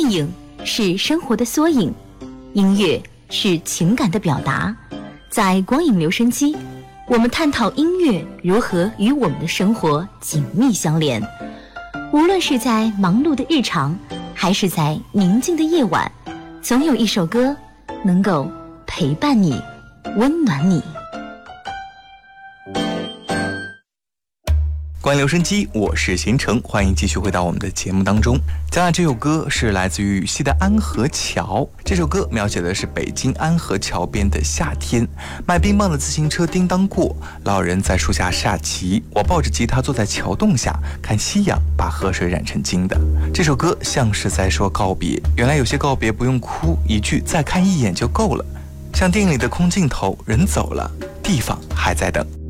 电影是生活的缩影，音乐是情感的表达。在光影留声机，我们探讨音乐如何与我们的生活紧密相连。无论是在忙碌的日常，还是在宁静的夜晚，总有一首歌能够陪伴你，温暖你。 关于留声机，我是贤成，欢迎继续回到我们的节目当中。接下来这首歌是来自于羽西的《安河桥》，这首歌描写的是北京安河桥边的夏天，卖冰棒的自行车叮当过，老人在树下下棋，我抱着吉他坐在桥洞下，看夕阳把河水染成金的。这首歌像是在说告别，原来有些告别不用哭，一句再看一眼就够了，像电影里的空镜头，人走了，地方还在等。